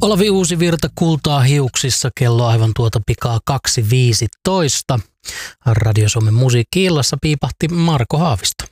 Olavi Uusivirta, Kultaa hiuksissa, kello aivan tuota pikaa 2.15. Radio Suomen musiikki-illassa piipahti Marko Haavisto.